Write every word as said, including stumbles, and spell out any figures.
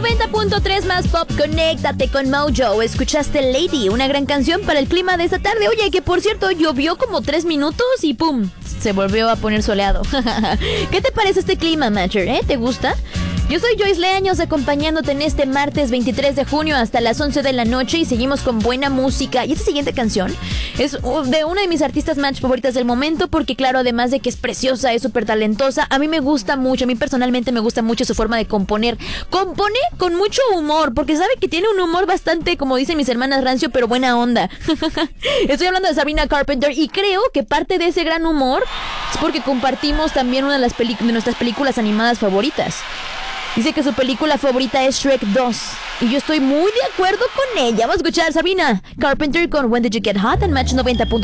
noventa punto tres más pop, conéctate con Mojo. Escuchaste Lady, una gran canción para el clima de esta tarde. Oye, que por cierto, llovió como tres minutos y pum, se volvió a poner soleado. ¿Qué te parece este clima, Matcher? ¿Eh? ¿Te gusta? Yo soy Joyce Leaños, acompañándote en este martes veintitrés de junio hasta las once de la noche, y seguimos con buena música. Y esta siguiente canción es de una de mis artistas match favoritas del momento, porque claro, además de que es preciosa, es súper talentosa, a mí me gusta mucho, a mí personalmente me gusta mucho su forma de componer. Compone con mucho humor, porque sabe que tiene un humor bastante, como dicen mis hermanas, rancio, pero buena onda. Estoy hablando de Sabrina Carpenter, y creo que parte de ese gran humor es porque compartimos también una de, las peli- de nuestras películas animadas favoritas. Dice que su película favorita es Shrek dos. Y yo estoy muy de acuerdo con ella. Vamos a escuchar a Sabrina Carpenter con When Did You Get Hot en Match noventa punto tres.